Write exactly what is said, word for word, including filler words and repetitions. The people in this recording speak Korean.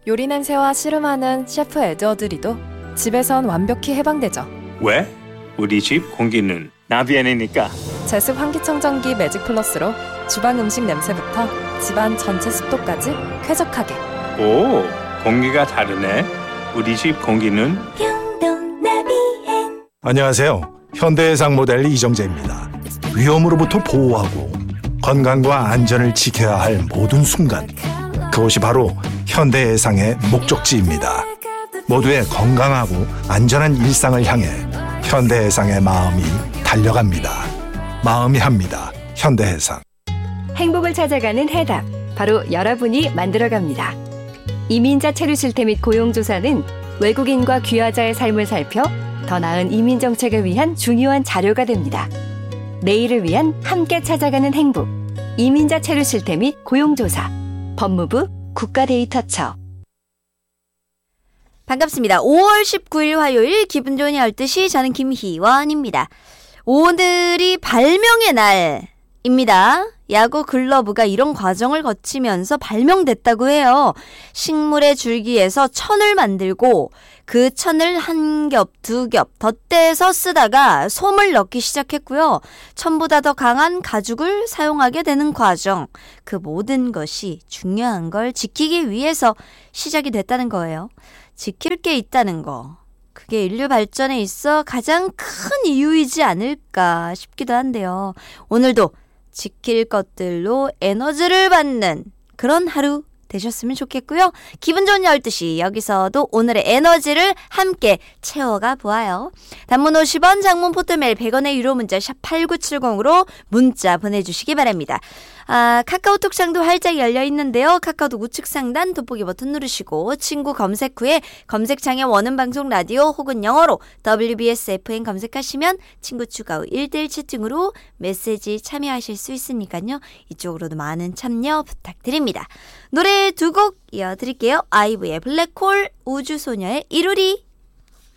요리 냄새와 씨름하는 셰프 에드워드 리도 집에선 완벽히 해방되죠. 왜? 우리 집 공기는 나비안이니까. 제습 환기청정기 매직 플러스로 주방 음식 냄새부터 집안 전체 습도까지 쾌적하게. 오, 공기가 다르네. 우리 집 공기는 영동나비엔. 안녕하세요. 현대해상 모델 이정재입니다. 위험으로부터 보호하고 건강과 안전을 지켜야 할 모든 순간, 그것이 바로 현대해상의 목적지입니다. 모두의 건강하고 안전한 일상을 향해 현대해상의 마음이 달려갑니다. 마음이 합니다. 현대해상. 행복을 찾아가는 해답, 바로 여러분이 만들어갑니다. 이민자 체류 실태 및 고용조사는 외국인과 귀화자의 삶을 살펴 더 나은 이민 정책을 위한 중요한 자료가 됩니다. 내일을 위한 함께 찾아가는 행복, 이민자 체류 실태 및 고용조사, 법무부 국가데이터처. 반갑습니다. 오월 십구일 화요일 기분 좋은 열두 시, 저는 김희원입니다. 오늘이 발명의 날입니다. 야구 글러브가 이런 과정을 거치면서 발명됐다고 해요. 식물의 줄기에서 천을 만들고 그 천을 한 겹, 두 겹 덧대서 쓰다가 솜을 넣기 시작했고요. 천보다 더 강한 가죽을 사용하게 되는 과정. 그 모든 것이 중요한 걸 지키기 위해서 시작이 됐다는 거예요. 지킬 게 있다는 거. 그게 인류 발전에 있어 가장 큰 이유이지 않을까 싶기도 한데요. 오늘도 지킬 것들로 에너지를 받는 그런 하루 되셨으면 좋겠고요. 기분 좋은 열두 시, 여기서도 오늘의 에너지를 함께 채워가 보아요. 단문 오십 원, 장문 포토메일 백 원의 유료 문자 샵 팔구칠공으로 문자 보내주시기 바랍니다. 아, 카카오톡 창도 활짝 열려 있는데요. 카카오톡 우측 상단 돋보기 버튼 누르시고 친구 검색 후에 검색창에 원음 방송 라디오 혹은 영어로 더블유비에스 에프엠 검색하시면 친구 추가 후 일 대일 채팅으로 메시지 참여하실 수 있으니까요. 이쪽으로도 많은 참여 부탁드립니다. 노래 두 곡 이어드릴게요. 아이브의 블랙홀, 우주소녀의 이루리.